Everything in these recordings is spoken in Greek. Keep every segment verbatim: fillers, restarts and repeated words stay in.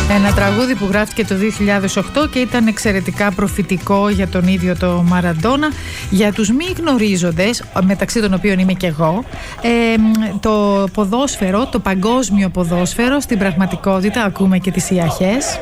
Ένα τραγούδι που γράφτηκε το δύο χιλιάδες οκτώ και ήταν εξαιρετικά προφητικό για τον ίδιο το Μαραντόνα. Για τους μη γνωρίζοντες, μεταξύ των οποίων είμαι και εγώ, ε, το ποδόσφαιρο, το παγκόσμιο ποδόσφαιρο, στην πραγματικότητα ακούμε και τις ιαχές.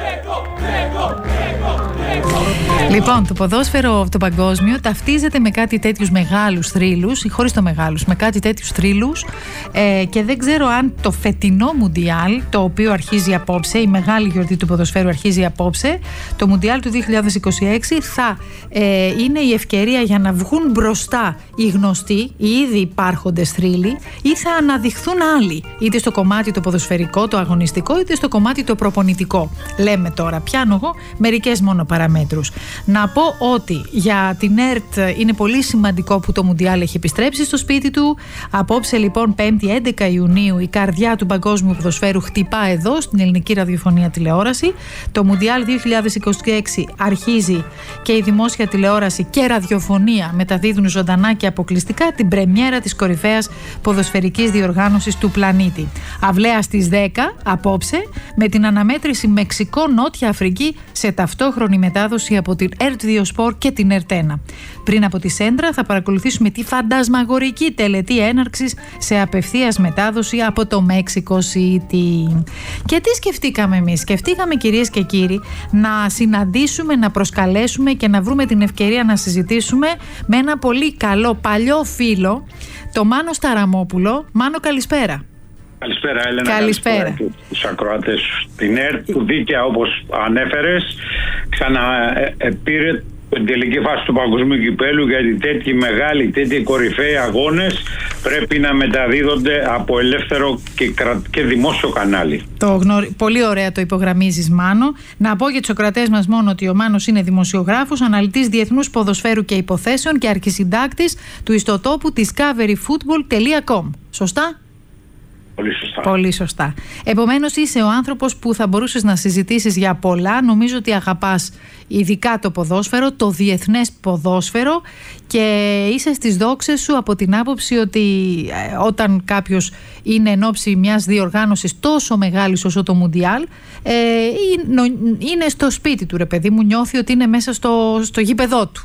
Λοιπόν, το ποδόσφαιρο το παγκόσμιο ταυτίζεται με κάτι τέτοιους μεγάλους θρύλους, ή χωρίς το μεγάλους, με κάτι τέτοιους θρύλους, ε, και δεν ξέρω αν το φετινό Μουντιάλ, το οποίο αρχίζει απόψε, η μεγάλη γιορτή του ποδοσφαίρου αρχίζει απόψε, το Μουντιάλ του δύο χιλιάδες είκοσι έξι θα ε, είναι η ευκαιρία για να βγουν μπροστά οι γνωστοί, οι ήδη υπάρχοντες θρύλοι, ή θα αναδειχθούν άλλοι, είτε στο κομμάτι το ποδοσφαιρικό, το αγωνιστικό, είτε στο κομμάτι το προπονητικό. Λέμε τώρα, πιάνω εγώ μερικές μόνο παραμέτρους. Να πω ότι για την ΕΡΤ είναι πολύ σημαντικό που το Μουντιάλ έχει επιστρέψει στο σπίτι του. Απόψε λοιπόν πέμπτη έντεκα Ιουνίου η καρδιά του παγκόσμιου ποδοσφαίρου χτυπά εδώ στην ελληνική ραδιοφωνία τηλεόραση. Το Μουντιάλ δύο χιλιάδες είκοσι έξι αρχίζει και η δημόσια τηλεόραση και ραδιοφωνία μεταδίδουν ζωντανά και αποκλειστικά την πρεμιέρα της κορυφαίας ποδοσφαιρικής διοργάνωσης του πλανήτη. Αυλαία στις δέκα απόψε με την αναμέτρηση Μεξικό-Νότια Αφρική σε ταυτόχρονη μετάδοση από την ΕΡΤ δύο Σπορ και την ΕΡΤ ένα. Πριν από τη Σέντρα θα παρακολουθήσουμε τη φαντασμαγορική τελετή έναρξης σε απευθείας μετάδοση από το Mexico City. Και τι σκεφτήκαμε εμείς? Σκεφτήκαμε, κυρίες και κύριοι, να συναντήσουμε, να προσκαλέσουμε και να βρούμε την ευκαιρία να συζητήσουμε με ένα πολύ καλό παλιό φίλο, το Μάνο Σταραμόπουλο. Μάνο, καλησπέρα. Καλησπέρα, Έλενα. Καλησπέρα. Τους ακροατές. Την ΕΡΤ που δίκαια, όπως ανέφερες, ξαναπήρε την τελική φάση του παγκοσμίου κυπέλου, γιατί τέτοιοι μεγάλοι, τέτοιοι κορυφαίοι αγώνες πρέπει να μεταδίδονται από ελεύθερο και, κρα... και δημόσιο κανάλι. Το γνωρι... Πολύ ωραία το υπογραμμίζεις, Μάνο. Να πω για τους ακροατές μας μόνο ότι ο Μάνος είναι δημοσιογράφος, αναλυτής διεθνούς ποδοσφαίρου και υποθέσεων και αρχισυντάκτης του ιστοτόπου discovery football τελεία com. Σωστά? Πολύ σωστά. Πολύ σωστά. Επομένως είσαι ο άνθρωπος που θα μπορούσες να συζητήσεις για πολλά. Νομίζω ότι αγαπάς ειδικά το ποδόσφαιρο, το διεθνές ποδόσφαιρο, και είσαι στις δόξες σου από την άποψη ότι ε, όταν κάποιος είναι εν ώψη μιας διοργάνωσης τόσο μεγάλης όσο το Μουντιάλ, ε, είναι στο σπίτι του, ρε παιδί μου, νιώθει ότι είναι μέσα στο, στο γήπεδό του.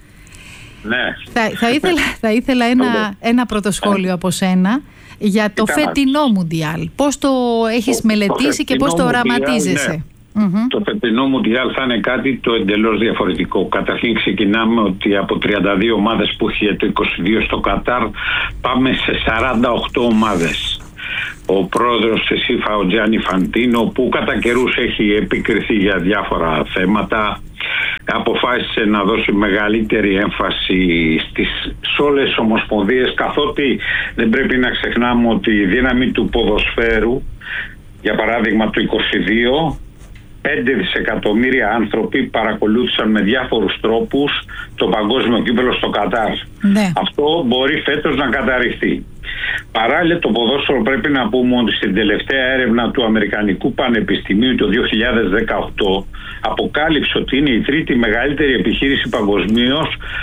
Ναι. Θα, θα ήθελα, θα ήθελα ένα, ένα πρώτο σχόλιο από σένα για το Ήταν φετινό Μουντιάλ. Πώς το έχεις το, μελετήσει το και πώς το οραματίζεσαι? Ναι. Mm-hmm. Το φετινό Μουντιάλ θα είναι κάτι το εντελώς διαφορετικό. Καταρχήν ξεκινάμε ότι από τριάντα δύο ομάδες που είχε το είκοσι δύο στο Κατάρ πάμε σε σαράντα οκτώ ομάδες. Ο πρόεδρος της FIFA, ο Τζάνι Φαντίνο, που κατά καιρούς έχει επικριθεί για διάφορα θέματα, αποφάσισε να δώσει μεγαλύτερη έμφαση στις σε όλες τις ομοσπονδίες, καθότι δεν πρέπει να ξεχνάμε ότι η δύναμη του ποδοσφαίρου, για παράδειγμα το είκοσι δύο, πέντε δισεκατομμύρια άνθρωποι παρακολούθησαν με διάφορους τρόπους το παγκόσμιο κύπελλο στο Κατάρ. Ναι. Αυτό μπορεί φέτος να καταρριχθεί. Παράλληλα, το ποδόσφαιρο πρέπει να πούμε ότι στην τελευταία έρευνα του Αμερικανικού Πανεπιστημίου το δύο χιλιάδες δεκαοκτώ αποκάλυψε ότι είναι η τρίτη μεγαλύτερη επιχείρηση παγκοσμίως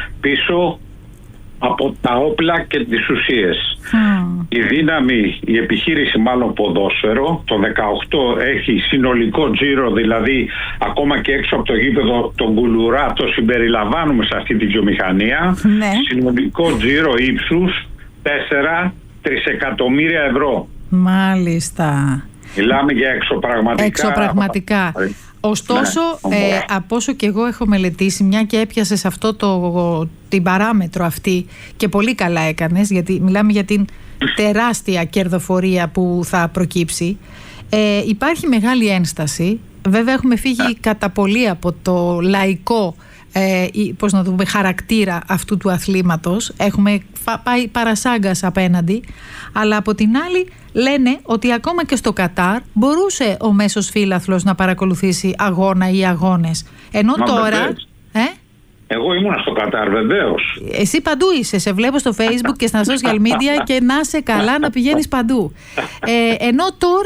πίσω από τα όπλα και τις ουσίες. Mm. Η δύναμη, η επιχείρηση μάλλον ποδόσφαιρο, το δεκαοκτώ έχει συνολικό τζίρο, δηλαδή ακόμα και έξω από το γήπεδο τον κουλουρά το συμπεριλαμβάνουμε σε αυτή τη βιομηχανία. Ναι. Συνολικό τζίρο ύψους τέσσερα τρισεκατομμύρια ευρώ. Μάλιστα. Μιλάμε για εξωπραγματικά. Εξωπραγματικά. Ωστόσο, ναι, ε, από όσο και εγώ έχω μελετήσει, μια και έπιασες αυτό το, την παράμετρο αυτή, και πολύ καλά έκανες, γιατί μιλάμε για την τεράστια κερδοφορία που θα προκύψει, ε, υπάρχει μεγάλη ένσταση. Βέβαια έχουμε φύγει κατά πολύ από το λαϊκό ε, πώς να το πούμε, χαρακτήρα αυτού του αθλήματος. Έχουμε πάει παρασάγκας απέναντι, αλλά από την άλλη λένε ότι ακόμα και στο Κατάρ μπορούσε ο μέσος φύλαθλος να παρακολουθήσει αγώνα ή αγώνες. Ενώ Μα τώρα... Ε? Εγώ ήμουνα στο Κατάρ, βεβαίως. Εσύ παντού είσαι, σε βλέπω στο Facebook και στα social media, και να είσαι καλά να πηγαίνεις παντού. Ε, ενώ τώρα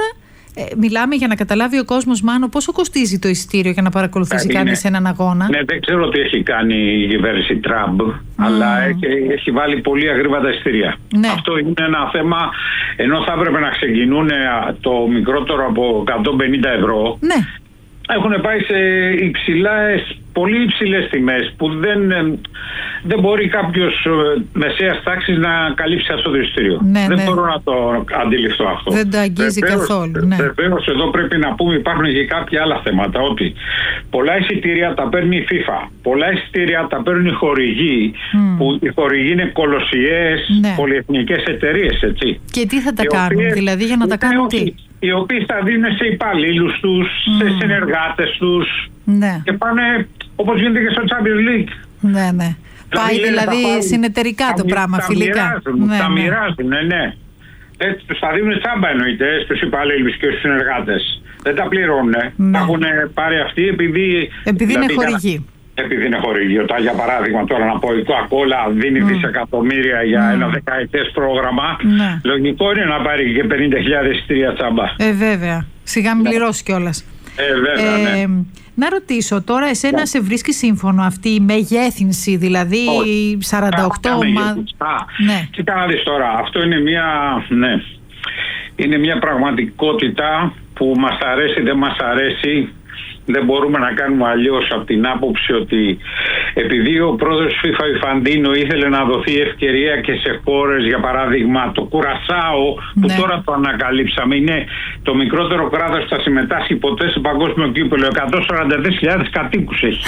Ε, μιλάμε για να καταλάβει ο κόσμος, Μάνο, πόσο κοστίζει το εισιτήριο για να παρακολουθήσει είναι, κανείς έναν αγώνα. Ναι, δεν ξέρω τι έχει κάνει η κυβέρνηση Τραμπ, mm. αλλά έχει, έχει βάλει πολύ αγρίπαντα εισιτήρια. Ναι. Αυτό είναι ένα θέμα, ενώ θα έπρεπε να ξεκινούν το μικρότερο από εκατόν πενήντα ευρώ. Ναι. Έχουν πάει σε υψηλές, πολύ υψηλές τιμές που δεν, δεν μπορεί κάποιος μεσαίας τάξης να καλύψει αυτό το εισιτήριο. Ναι, δεν ναι. μπορώ να το αντιληφθώ αυτό. Δεν το αγγίζει βεβαίως, καθόλου. Ναι. Βεβαίως εδώ πρέπει να πούμε, υπάρχουν και κάποια άλλα θέματα, ότι πολλά εισιτήρια τα παίρνει η FIFA, πολλά εισιτήρια τα παίρνουν οι χορηγοί, mm. που οι χορηγοί είναι κολοσιαίες ναι. πολυεθνικές εταιρείες, έτσι. Και τι θα τα οι κάνουν, οποίες, δηλαδή για να τα κάνουν τι? Οι οποίοι θα δίνουν σε υπαλλήλους τους, mm. σε συνεργάτες τους ναι. και πάνε όπως γίνεται και στο Champions League. Ναι, ναι. Πάει δηλαδή πάρουν, συνεταιρικά το τα, πράγμα, τα φιλικά. Μοιράζουν, ναι, τα ναι. μοιράζουν, ναι, ναι. Έτσι, τους θα δίνουν τσάμπα εννοείται στους υπαλλήλους και στους συνεργάτες. Δεν τα πληρώνουν. Ναι. Τα έχουν πάρει αυτοί επειδή... Επειδή δηλαδή, είναι χορηγοί. Επειδή είναι χορηγοί. Όταν για παράδειγμα τώρα να πω η Coca-Cola δίνει mm. δισεκατομμύρια για mm. ένα δεκαετές πρόγραμμα, ναι. λογικό είναι να πάρει και πενήντα χιλιάδες εισιτήρια τσάμπα. Ε, βέβαια. Σιγά μην πληρώσει κιόλας. Ε, βέβαια, ε, ναι. Να ρωτήσω τώρα, εσένα yeah. σε βρίσκει σύμφωνο αυτή η μεγέθυνση, δηλαδή oh. σαράντα οκτώ ομάδες? Ναι. Κοίτα να δεις τώρα, αυτό είναι μια, ναι, είναι μια πραγματικότητα που μας αρέσει, δεν μας αρέσει. Δεν μπορούμε να κάνουμε αλλιώς, από την άποψη ότι επειδή ο πρόεδρος FIFA Infantino ήθελε να δοθεί ευκαιρία και σε χώρες, για παράδειγμα το Κουρασάο, που ναι. τώρα το ανακαλύψαμε, είναι το μικρότερο κράτος που θα συμμετάσχει ποτέ σε παγκόσμιο κύπελλο, εκατόν σαράντα τρεις χιλιάδες κατοίκους έχει.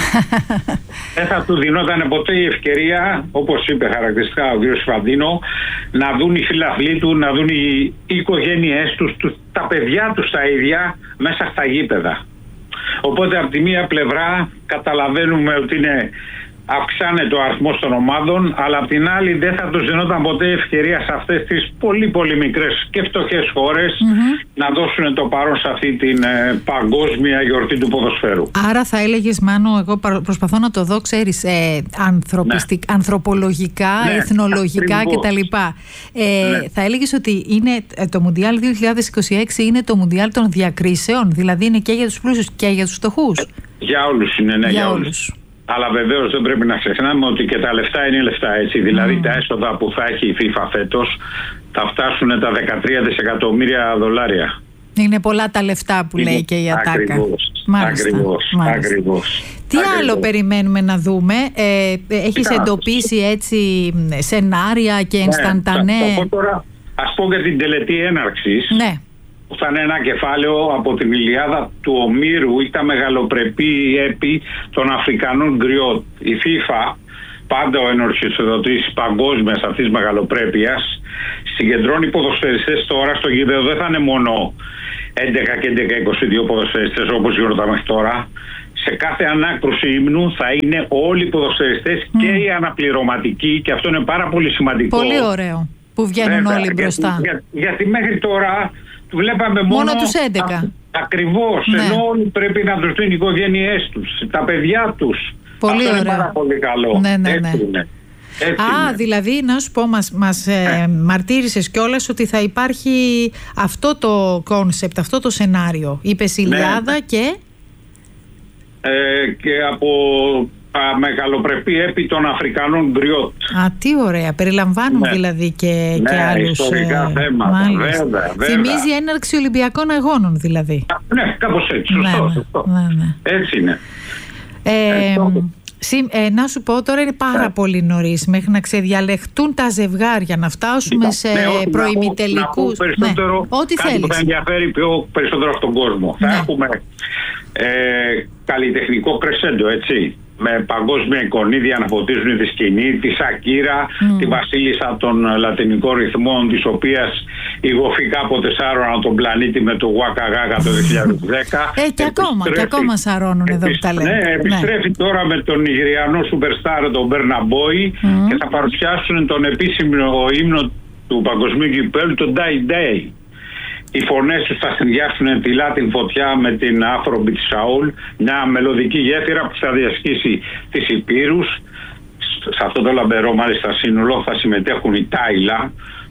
Δεν θα του δινόταν ποτέ η ευκαιρία, όπως είπε χαρακτηριστικά ο κ. Infantino, να δουν οι φιλαθλοί του, να δουν οι οικογένειές τους, τα παιδιά τους τα ίδια μέσα στα γήπεδα. Οπότε από τη μία πλευρά καταλαβαίνουμε ότι είναι, αυξάνεται ο αριθμός των ομάδων, αλλά από την άλλη δεν θα τους δινόταν ποτέ ευκαιρία σε αυτές τις πολύ πολύ μικρές και φτωχές χώρες mm-hmm. να δώσουν το παρόν σε αυτή την ε, παγκόσμια γιορτή του ποδοσφαίρου. Άρα θα έλεγες, Μάνο, εγώ προσπαθώ να το δω, ξέρεις, ε, ανθρωπιστικ, ναι. ανθρωπολογικά, ναι, εθνολογικά κτλ. Ε, ναι. Θα έλεγες ότι είναι, το Μουντιάλ δύο χιλιάδες είκοσι έξι είναι το Μουντιάλ των διακρίσεων, δηλαδή είναι και για τους πλούσιους και για τους φτωχούς? Για όλους είναι, ναι, για, για όλους. όλους. Αλλά βεβαίως δεν πρέπει να ξεχνάμε ότι και τα λεφτά είναι λεφτά, έτσι. Δηλαδή mm. τα έσοδα που θα έχει η FIFA φέτος θα φτάσουν τα δεκατρία δισεκατομμύρια δολάρια. Είναι πολλά τα λεφτά που είναι, λέει και η Ατάκα. Ακριβώς, μάλιστα, ακριβώς, μάλιστα. ακριβώς. Τι ακριβώς. άλλο περιμένουμε να δούμε? Ε, έχεις Κοιτά, εντοπίσει έτσι σενάρια και ενσταντανέ? Ναι, θα, τώρα, ας πω για την τελετή έναρξης. Ναι. Που θα είναι ένα κεφάλαιο από την Ιλιάδα του Ομήρου ή τα μεγαλοπρεπή έπι των Αφρικανών γκριότ. Η FIFA, πάντα ο ενορχιστρωτής παγκόσμιας αυτής μεγαλοπρέπειας, συγκεντρώνει ποδοσφαιριστές τώρα στο γήπεδο. Δεν θα είναι μόνο έντεκα και έντεκα είκοσι δύο ποδοσφαιριστές όπως γινόταν μέχρι τώρα. Σε κάθε ανάκρουση ύμνου θα είναι όλοι οι ποδοσφαιριστές mm. και οι αναπληρωματικοί, και αυτό είναι πάρα πολύ σημαντικό. Πολύ ωραίο που βγαίνουν Βέβαια, όλοι μπροστά. Γιατί, για, γιατί μέχρι τώρα βλέπαμε μόνο, μόνο τους έντεκα. Α, ακριβώς, ναι. ενώ όλοι πρέπει να τους δουν οι οικογένειές τους, τα παιδιά τους. Πολύ Αυτό ωραίο. Είναι πάρα πολύ καλό. Ναι, ναι, ναι. Έτσι είναι. Έτσι Α, είναι. δηλαδή να σου πω, μας, μας ε, μαρτύρησες κιόλας ότι θα υπάρχει αυτό το κόνσεπτ, αυτό το σενάριο. Είπες Ιλιάδα ναι. και... Ε, και από τα μεγαλοπρεπή έπι των Αφρικανών γκριότ. Α, τι ωραία. Περιλαμβάνουν ναι. δηλαδή και, ναι, και άλλους ιστορικά ε, θέματα. Βέβαια, βέβαια. Θυμίζει έναρξη Ολυμπιακών Αγώνων δηλαδή. Α, ναι, κάπως έτσι. Σωστό, ναι, σωστό. Ναι, ναι. Έτσι είναι. Ε, ε, ε, να σου πω, τώρα είναι πάρα yeah. πολύ νωρίς μέχρι να ξεδιαλεχτούν τα ζευγάρια, να φτάσουμε σε ναι, προημιτελικούς. Περισσότερο, ναι, ό,τι κάτι θέλεις. που θα ενδιαφέρει πιο περισσότερο αυτόν τον κόσμο. Ναι. Θα έχουμε ε, καλλιτεχνικό κρεσέντο, έτσι. Με παγκόσμια εικονίδια να φωτίζουν τη σκηνή, τη Σακύρα, mm. τη βασίλισσα των λατινικών ρυθμών, της οποίας ηγωθεί κάποτε σάρωνα τον πλανήτη με το Waka Gaga το δύο χιλιάδες δέκα. Ε, και ακόμα, και ακόμα σαρώνουν εδώ που τα λένε. Ναι, επιστρέφει ναι. τώρα με τον Νιγηριανό superstar, τον Burna Boy, mm. και θα παρουσιάσουν τον επίσημο ύμνο του παγκοσμίου κυπέλλου, τον Die Day. Οι φωνές τους θα συνδυάσουν τη Latin φωτιά με την Afrobeat Soul, μια μελωδική γέφυρα που θα διασχίσει τις Υπήρους. Σε αυτό το λαμπερό μάλιστα σύνολο θα συμμετέχουν η Τάιλα,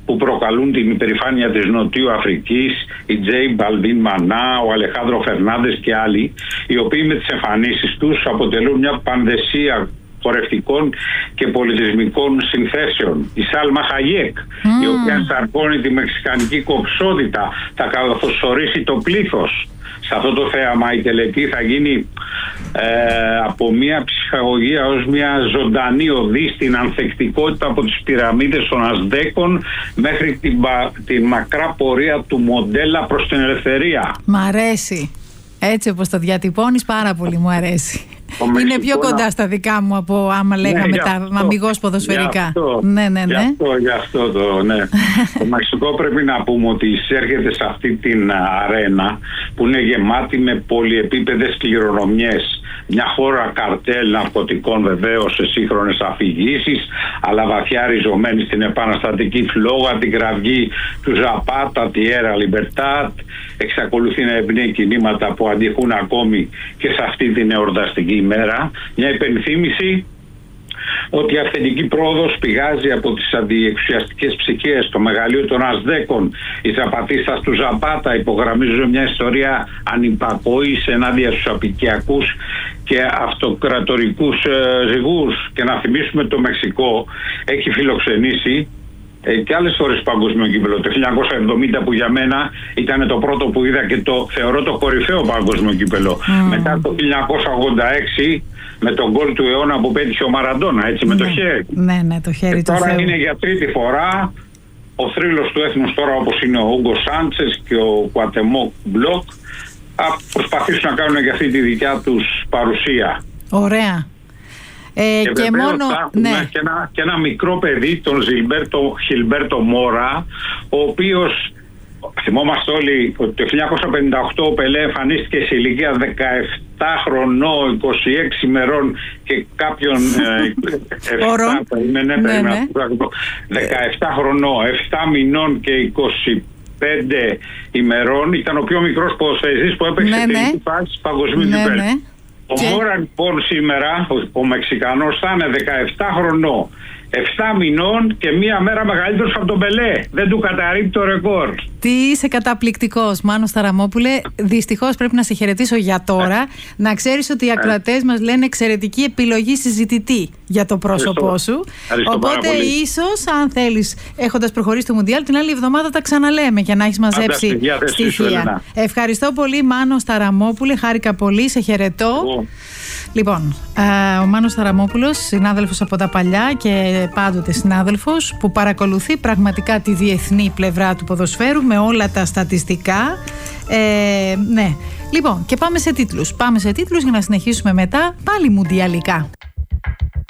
που προκαλούν την υπερηφάνεια της Νοτιού Αφρικής, η Τζέι Μπαλβίν Μανά, ο Αλεχάνδρο Φερνάντες και άλλοι, οι οποίοι με τις εμφανίσεις τους αποτελούν μια πανδεσία χορευτικών και πολιτισμικών συνθέσεων. Η Σάλμα Χαγιέκ, mm. η οποία σαρκώνει τη μεξικανική κομψότητα, θα καλωσορίσει το πλήθος. Σε αυτό το θέαμα η τελετή θα γίνει ε, από μια ψυχαγωγία ως μια ζωντανή οδή στην ανθεκτικότητα από τις πυραμίδες των Αζτέκων μέχρι την, την μακρά πορεία του Μοντέλα προς την ελευθερία. Μ' αρέσει. Έτσι όπως το διατυπώνεις, πάρα πολύ μου αρέσει. Είναι πιο κοντά στα δικά μου από άμα λέγαμε ναι, τα αμιγώς ποδοσφαιρικά. Αυτό, ναι, ναι, ναι. Γι' αυτό, γι' αυτό το, ναι. Το Μεξικό πρέπει να πούμε ότι εισέρχεται σε αυτή την αρένα που είναι γεμάτη με πολυεπίπεδες κληρονομιές. Μια χώρα καρτέλ ναρκωτικών βεβαίως σε σύγχρονες αφηγήσεις, αλλά βαθιά ριζωμένη στην επαναστατική φλόγα, την κραυγή του Ζαπάτα, τη Έρα Λιμπερτάτ. Εξακολουθεί να εμπνέει κινήματα που αντιχούν ακόμη και σε αυτή την εορταστική ημέρα. Μια υπενθύμηση ότι η αυθεντική πρόοδος πηγάζει από τις αντιεξουσιαστικές ψυχές, το μεγαλείο των Αζδέκων. Οι Ζαπατίστας του Ζαπάτα υπογραμμίζουν μια ιστορία ανυπακοής ενάντια στους απικιακούς και αυτοκρατορικούς ε, ζυγούς. Και να θυμίσουμε, το Μεξικό έχει φιλοξενήσει Ε, και άλλες φορές παγκόσμιο κύπελλο. Το χίλια εννιακόσια εβδομήντα που για μένα ήταν το πρώτο που είδα και το θεωρώ το κορυφαίο παγκόσμιο κύπελλο. Mm. Μετά το χίλια εννιακόσια ογδόντα έξι με τον γκολ του αιώνα που πέτυχε ο Μαραντόνα, έτσι, με ναι. το χέρι. Ναι, ναι, το χέρι και του τώρα Θεού. Είναι για τρίτη φορά ο θρύλος του έθνους τώρα, όπως είναι ο Ούγκο Σάντσες και ο Κουατεμόκ Μπλοκ, θα προσπαθήσουν να κάνουν για αυτή τη δικιά τους παρουσία. Ωραία. Ε, και και μόνο ναι. και, ένα, και ένα μικρό παιδί, τον Ζιλμπέρτο Χιλμπέρτο Μόρα, ο οποίος, θυμόμαστε όλοι ότι το χίλια εννιακόσια πενήντα οκτώ ο Πελέ εμφανίστηκε σε ηλικία δεκαεπτά χρονών, είκοσι έξι ημερών και κάποιον επτά, ναι, ναι, ναι, ναι. δεκαεπτά χρονών, επτά μηνών και είκοσι πέντε ημερών. Ήταν ο πιο μικρός ποδοσφαιριστής που έπαιξε ναι, την ναι. φάση παγκοσμίου ναι, κυπέλλου. ναι. Ο και... Μόρα λοιπόν σήμερα, ο, ο Μεξικανός, θα είναι δεκαεπτά χρονών, επτά μηνών και μία μέρα μεγαλύτερος από τον Πελέ. Δεν του καταρρίπτει το ρεκόρ. Τι είσαι καταπληκτικός, Μάνο Σταραμόπουλε. Δυστυχώς πρέπει να σε χαιρετήσω για τώρα. Ε. Να ξέρεις ότι οι ακροατές μας λένε εξαιρετική επιλογή συζητητή για το πρόσωπό σου. Ευχαριστώ. Οπότε ίσως, αν θέλεις, έχοντας προχωρήσει το Μουντιάλ, την άλλη εβδομάδα τα ξαναλέμε για να έχεις μαζέψει στοιχεία. Ευχαριστώ πολύ, Μάνο Σταραμόπουλε. Χάρηκα πολύ, σε χαιρετώ. Oh. Λοιπόν, ο Μάνος Σταραμόπουλος, συνάδελφος από τα παλιά και πάντοτε συνάδελφος, που παρακολουθεί πραγματικά τη διεθνή πλευρά του ποδοσφαίρου με όλα τα στατιστικά. Ε, ναι. Λοιπόν, και πάμε σε τίτλους. Πάμε σε τίτλους για να συνεχίσουμε μετά πάλι μουντιαλικά.